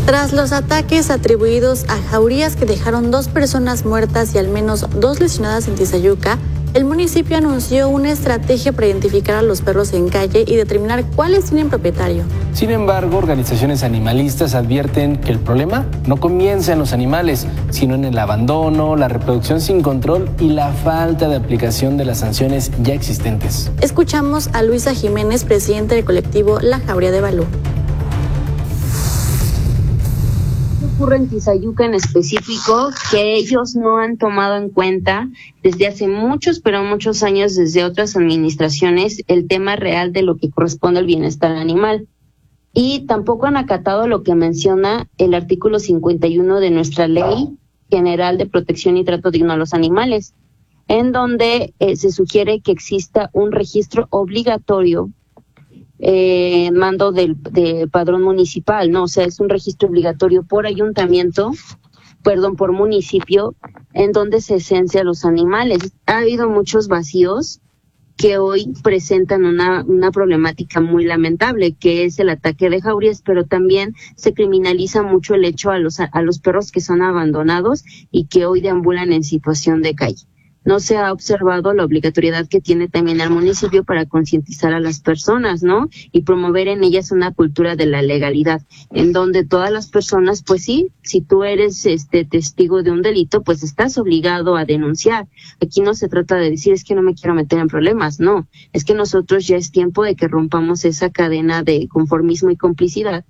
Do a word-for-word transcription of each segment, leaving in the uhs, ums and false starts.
Tras los ataques atribuidos a jaurías que dejaron dos personas muertas y al menos dos lesionadas en Tizayuca, el municipio anunció una estrategia para identificar a los perros en calle y determinar cuáles tienen propietario. Sin embargo, organizaciones animalistas advierten que el problema no comienza en los animales, sino en el abandono, la reproducción sin control y la falta de aplicación de las sanciones ya existentes. Escuchamos a Luisa Jiménez, presidenta del colectivo La Jauría de Balú. Ocurre en Tizayuca en específico, que ellos no han tomado en cuenta desde hace muchos, pero muchos años, desde otras administraciones, el tema real de lo que corresponde al bienestar animal. Y tampoco han acatado lo que menciona el artículo cincuenta y uno de nuestra Ley General de Protección y Trato Digno a los Animales, en donde eh, se sugiere que exista un registro obligatorio Eh, mando del de padrón municipal, ¿no? O sea, es un registro obligatorio por ayuntamiento, perdón, por municipio, en donde se cense a los animales. Ha habido muchos vacíos que hoy presentan una, una problemática muy lamentable, que es el ataque de jaurías, pero también se criminaliza mucho el hecho a los, a los perros que son abandonados y que hoy deambulan en situación de calle. No se ha observado la obligatoriedad que tiene también el municipio para concientizar a las personas, ¿no? Y promover en ellas una cultura de la legalidad, en donde todas las personas, pues sí, si tú eres este testigo de un delito, pues estás obligado a denunciar. Aquí no se trata de decir, es que no me quiero meter en problemas, no. Es que nosotros ya es tiempo de que rompamos esa cadena de conformismo y complicidad.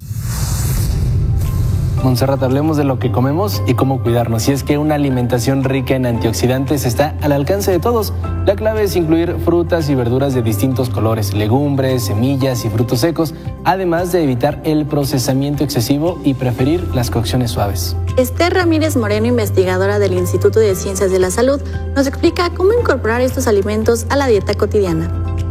Montserrat, hablemos de lo que comemos y cómo cuidarnos. Y es que una alimentación rica en antioxidantes está al alcance de todos. La clave es incluir frutas y verduras de distintos colores, legumbres, semillas y frutos secos, además de evitar el procesamiento excesivo y preferir las cocciones suaves. Esther Ramírez Moreno, investigadora del Instituto de Ciencias de la Salud, nos explica cómo incorporar estos alimentos a la dieta cotidiana.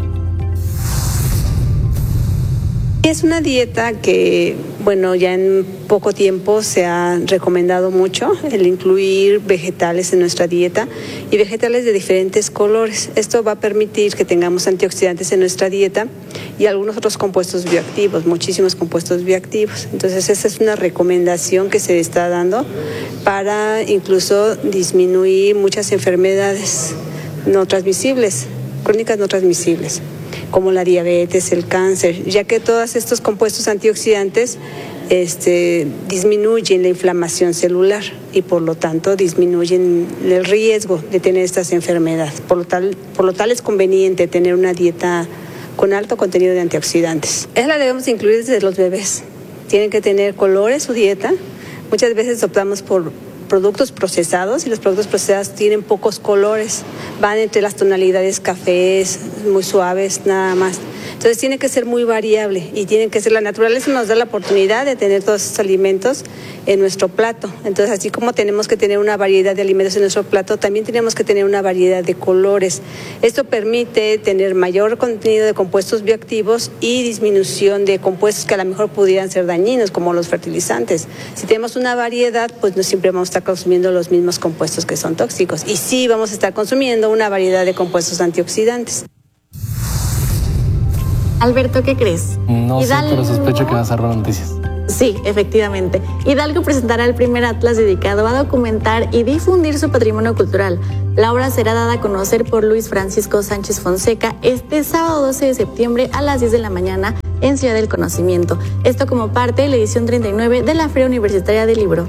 Es una dieta que, bueno, ya en poco tiempo se ha recomendado mucho el incluir vegetales en nuestra dieta y vegetales de diferentes colores. Esto va a permitir que tengamos antioxidantes en nuestra dieta y algunos otros compuestos bioactivos, muchísimos compuestos bioactivos. Entonces, esa es una recomendación que se está dando para incluso disminuir muchas enfermedades no transmisibles, crónicas no transmisibles, como la diabetes, el cáncer, ya que todos estos compuestos antioxidantes este, disminuyen la inflamación celular y por lo tanto disminuyen el riesgo de tener estas enfermedades. Por lo tal, por lo tal es conveniente tener una dieta con alto contenido de antioxidantes. Esa la debemos incluir desde los bebés. Tienen que tener colores su dieta. Muchas veces optamos por productos procesados y los productos procesados tienen pocos colores, van entre las tonalidades cafés, muy suaves, nada más. Entonces tiene que ser muy variable y tiene que ser, la naturaleza nos da la oportunidad de tener todos esos alimentos en nuestro plato. Entonces, así como tenemos que tener una variedad de alimentos en nuestro plato, también tenemos que tener una variedad de colores. Esto permite tener mayor contenido de compuestos bioactivos y disminución de compuestos que a lo mejor pudieran ser dañinos, como los fertilizantes. Si tenemos una variedad, pues no siempre vamos a estar consumiendo los mismos compuestos que son tóxicos. Y sí vamos a estar consumiendo una variedad de compuestos antioxidantes. Alberto, ¿qué crees? No Hidalgo... sé, pero sospecho que vas a dar noticias. Sí, efectivamente. Hidalgo presentará el primer atlas dedicado a documentar y difundir su patrimonio cultural. La obra será dada a conocer por Luis Francisco Sánchez Fonseca este sábado doce de septiembre a las diez de la mañana en Ciudad del Conocimiento. Esto como parte de la edición treinta y nueve de la Feria Universitaria del Libro.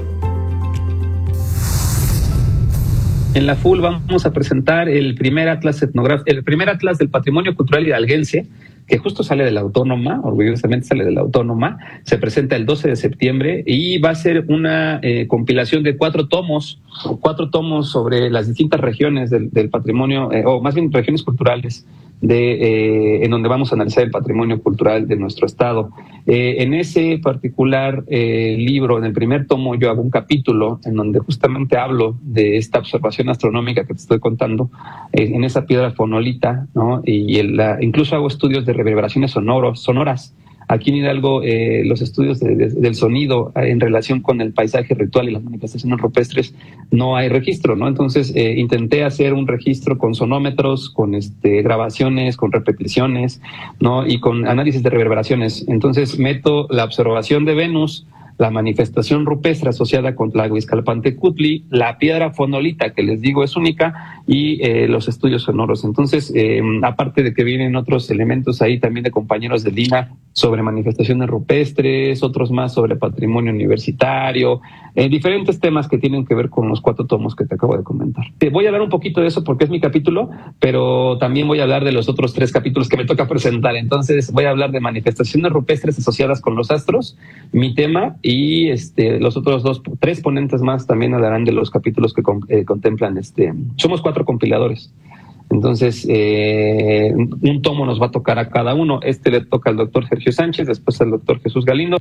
En la F U L vamos a presentar el primer atlas etnográfico, el primer atlas del patrimonio cultural hidalguense, que justo sale de la Autónoma, orgullosamente sale de la Autónoma, se presenta el doce de septiembre y va a ser una eh, compilación de cuatro tomos, cuatro tomos sobre las distintas regiones del, del patrimonio, eh, o más bien regiones culturales, de eh, en donde vamos a analizar el patrimonio cultural de nuestro estado. Eh, en ese particular eh, libro, en el primer tomo, yo hago un capítulo en donde justamente hablo de esta observación astronómica que te estoy contando, eh, en esa piedra fonolita, ¿no? Y el, la, incluso hago estudios de reverberaciones sonoros, sonoras. Aquí en Hidalgo, eh, los estudios de, de, del sonido eh, en relación con el paisaje ritual y las manifestaciones rupestres no hay registro, ¿no? Entonces eh, intenté hacer un registro con sonómetros, con este, grabaciones, con repeticiones, ¿no? Y con análisis de reverberaciones. Entonces meto la observación de Venus la manifestación rupestre asociada con Tlahuizcalpantecutli, la piedra fonolita, que les digo es única, y eh, los estudios sonoros. Entonces, eh, aparte de que vienen otros elementos ahí también de compañeros de Lina sobre manifestaciones rupestres, otros más sobre patrimonio universitario, eh, diferentes temas que tienen que ver con los cuatro tomos que te acabo de comentar. Te voy a hablar un poquito de eso porque es mi capítulo, pero también voy a hablar de los otros tres capítulos que me toca presentar. Entonces, voy a hablar de manifestaciones rupestres asociadas con los astros, mi tema, y este, los otros dos, tres ponentes más también hablarán de los capítulos que con, eh, contemplan. Este, somos cuatro compiladores. Entonces, eh, un tomo nos va a tocar a cada uno. Este le toca al doctor Sergio Sánchez, después al doctor Jesús Galindo.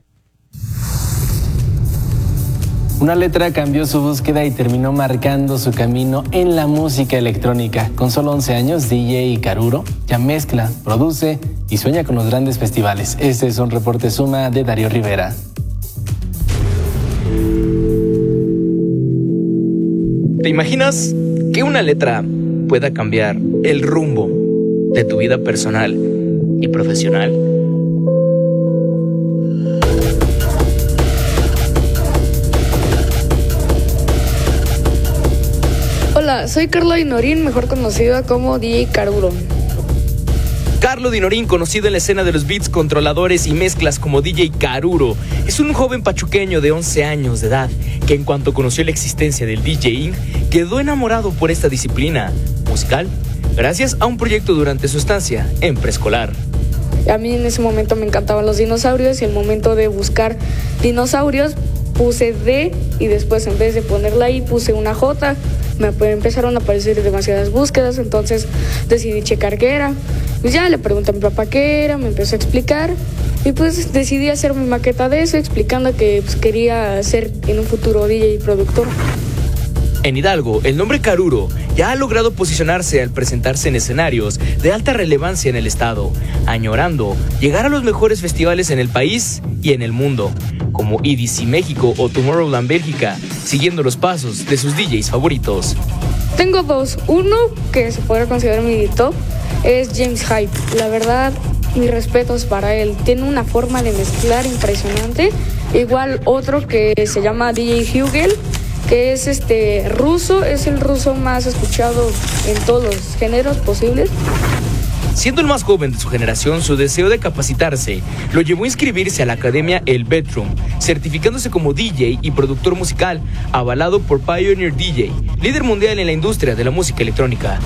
Una letra cambió su búsqueda y terminó marcando su camino en la música electrónica. Con solo once años, D J Karuro ya mezcla, produce y sueña con los grandes festivales. Este es un reporte Suma de Darío Rivera. ¿Te imaginas que una letra pueda cambiar el rumbo de tu vida personal y profesional? Hola, soy Carlo Dinorín, mejor conocido como D J Karuro. Carlo Dinorín, conocido en la escena de los beats controladores y mezclas como D J Karuro, es un joven pachuqueño de once años de edad que en cuanto conoció la existencia del DJing, quedó enamorado por esta disciplina musical gracias a un proyecto durante su estancia en preescolar. A mí en ese momento me encantaban los dinosaurios y al momento de buscar dinosaurios puse D y después en vez de ponerla I puse una J. Me empezaron a aparecer demasiadas búsquedas, entonces decidí checar qué era. Pues ya le pregunté a mi papá qué era, me empezó a explicar y pues decidí hacer mi maqueta de eso, explicando que pues, quería ser en un futuro D J y productor. En Hidalgo, el nombre Karuro ya ha logrado posicionarse al presentarse en escenarios de alta relevancia en el estado, añorando llegar a los mejores festivales en el país y en el mundo, como E D C México o Tomorrowland Bélgica, siguiendo los pasos de sus D Js favoritos. Tengo dos. Uno, que se podría considerar mi top, es James Hype. La verdad, mis respetos para él. Tiene una forma de mezclar impresionante. Igual otro que se llama D J Hugel, que es este ruso, es el ruso más escuchado en todos los géneros posibles. Siendo el más joven de su generación, su deseo de capacitarse lo llevó a inscribirse a la academia El Bedroom, certificándose como D J y productor musical, avalado por Pioneer D J, líder mundial en la industria de la música electrónica.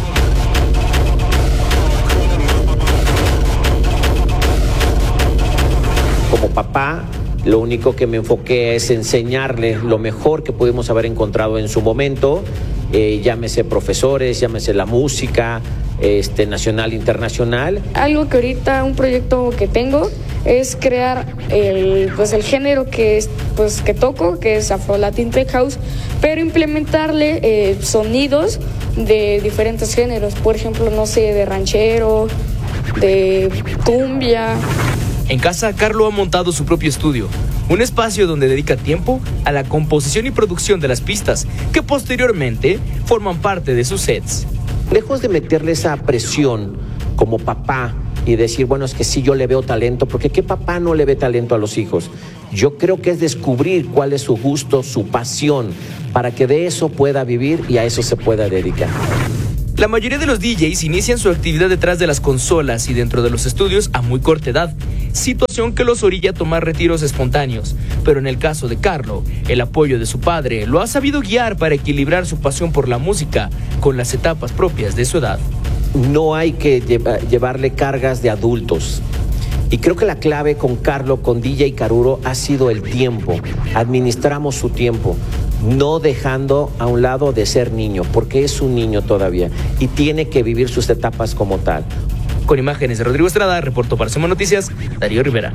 Como papá, lo único que me enfoqué es enseñarle lo mejor que pudimos haber encontrado en su momento, eh, llámese profesores, llámese la música, este, nacional, internacional. Algo que ahorita, un proyecto que tengo, es crear el, pues el género que, es, pues, que toco, que es Afro Latin Tech House, pero implementarle eh, sonidos de diferentes géneros, por ejemplo, no sé, de ranchero, de cumbia. En casa, Carlo ha montado su propio estudio, un espacio donde dedica tiempo a la composición y producción de las pistas, que posteriormente forman parte de sus sets. Lejos de meterle esa presión como papá y decir, bueno, es que sí, yo le veo talento, porque ¿qué papá no le ve talento a los hijos? Yo creo que es descubrir cuál es su gusto, su pasión, para que de eso pueda vivir y a eso se pueda dedicar. La mayoría de los D Js inician su actividad detrás de las consolas y dentro de los estudios a muy corta edad, situación que los orilla a tomar retiros espontáneos. Pero en el caso de Carlo, el apoyo de su padre lo ha sabido guiar para equilibrar su pasión por la música con las etapas propias de su edad. No hay que lleva, llevarle cargas de adultos. Y creo que la clave con Carlo, con D J Karuro, ha sido el tiempo. Administramos su tiempo, no dejando a un lado de ser niño, porque es un niño todavía y tiene que vivir sus etapas como tal. Con imágenes de Rodrigo Estrada, reportó para Suma Noticias, Darío Rivera.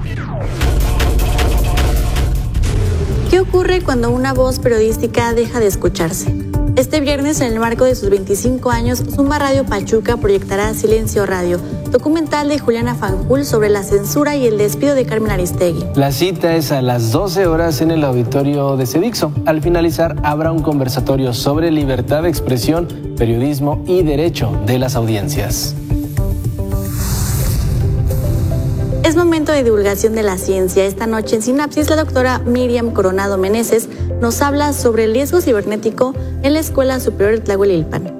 ¿Qué ocurre cuando una voz periodística deja de escucharse? Este viernes, en el marco de sus veinticinco años, Suma Radio Pachuca proyectará Silencio Radio, documental de Juliana Fanjul sobre la censura y el despido de Carmen Aristegui. La cita es a las doce horas en el auditorio de Cedixo. Al finalizar, habrá un conversatorio sobre libertad de expresión, periodismo y derecho de las audiencias. Es momento momento de divulgación de la ciencia. Esta noche en Sinapsis, la doctora Miriam Coronado Meneses nos habla sobre el riesgo cibernético en la Escuela Superior Tlahuelilpan.